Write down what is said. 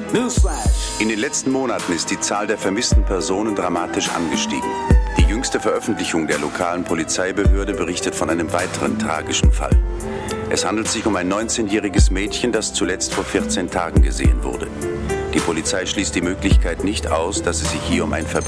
In den letzten Monaten ist die Zahl der vermissten Personen dramatisch angestiegen. Die jüngste Veröffentlichung der lokalen Polizeibehörde berichtet von einem weiteren tragischen Fall. Es handelt sich um ein 19-jähriges Mädchen, das zuletzt vor 14 Tagen gesehen wurde. Die Polizei schließt die Möglichkeit nicht aus, dass es sich hier um ein Verbrechen